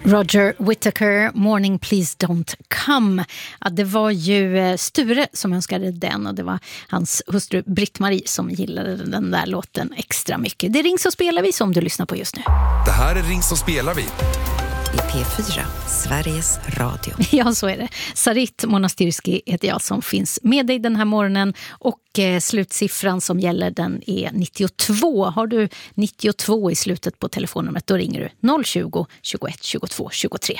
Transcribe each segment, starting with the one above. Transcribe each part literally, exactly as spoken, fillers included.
Roger Whittaker, Morning Please Don't Come. Ja, det var ju Sture som önskade den och det var hans hustru Britt-Marie som gillade den där låten extra mycket. Det rings och spelar vi som du lyssnar på just nu. Det här är Rings och spelar vi. I P fyra, Sveriges Radio. Ja, så är det. Sarit Monastirski heter jag som finns med dig den här morgonen och eh, slutsiffran som gäller den är nittiotvå. Har du nittiotvå i slutet på telefonnumret då ringer du noll tjugo, tjugoett, tjugotvå, tjugotre.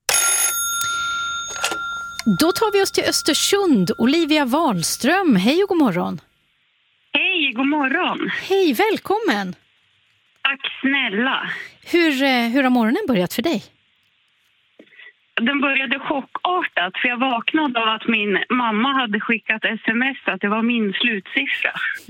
Då tar vi oss till Östersund. Olivia Wahlström, hej och god morgon. Hej, god morgon. Hej, välkommen. Tack snälla. Hur, eh, hur har morgonen börjat för dig? Den började chockartat för jag vaknade av att min mamma hade skickat sms att det var min slutsiffra.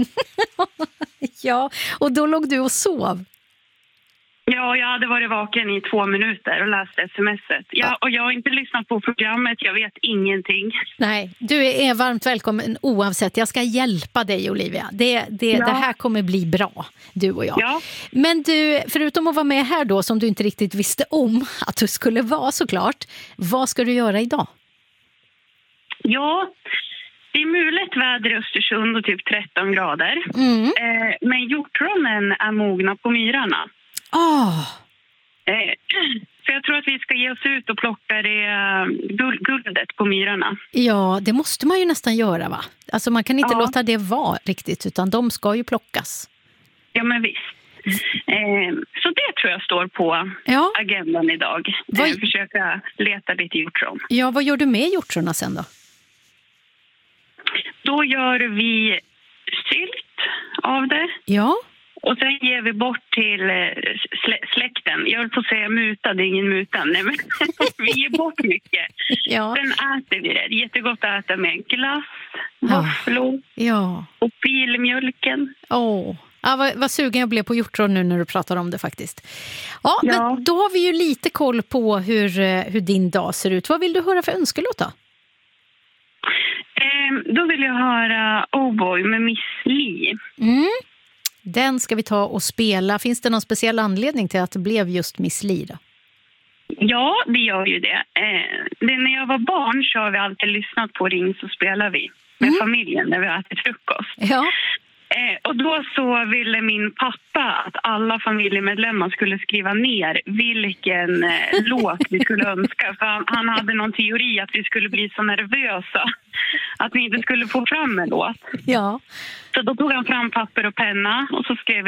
Ja, och då låg du och sov. Ja, jag hade varit vaken i två minuter och läst smset. Ja, och jag har inte lyssnat på programmet, jag vet ingenting. Nej, du är varmt välkommen oavsett. Jag ska hjälpa dig, Olivia. Det, det, ja. det här kommer bli bra, du och jag. Ja. Men du, förutom att vara med här då, som du inte riktigt visste om att du skulle vara såklart, vad ska du göra idag? Ja, det är mulet väder i Östersund och typ tretton grader. Mm. Eh, men hjortronen är mogna på myrarna. Oh. Eh, så jag tror att vi ska ge oss ut och plocka det guld, guldet på myrarna. Ja, det måste man ju nästan göra, va? Alltså man kan inte ja. låta det vara riktigt, utan de ska ju plockas. Ja, men visst. Eh, så det tror jag står på ja. agendan idag. Vad... Eh, försöka leta lite hjortron. Ja, vad gör du med hjortrona sen då? Då gör vi sylt av det. Ja. Och sen ger vi bort till slä- släkten. Jag vill få säga muta, det är ingen muta. Nej, men vi ger bort mycket. Ja. Sen äter vi det. Det är jättegott att äta med glass, våfflor ja. och filmjölken. Åh, oh. ja, vad, vad sugen jag blev på hjortron nu när du pratar om det faktiskt. Ja, ja, men då har vi ju lite koll på hur, hur din dag ser ut. Vad vill du höra för önskelåt då? Eh, då vill jag höra Oh Boy med Miss Li. Mm. Den ska vi ta och spela. Finns det någon speciell anledning till att det blev just Miss Li då? Ja, det gör ju det. Eh, det. När jag var barn så har vi alltid lyssnat på Ring så spelar vi med mm. familjen när vi äter frukost. Ja. Eh, och då så ville min pappa att alla familjemedlemmar skulle skriva ner vilken eh, låt vi skulle önska. För han, han hade någon teori att vi skulle bli så nervösa att vi inte skulle få fram en låt. Ja. Så då tog han fram papper och penna och så skrev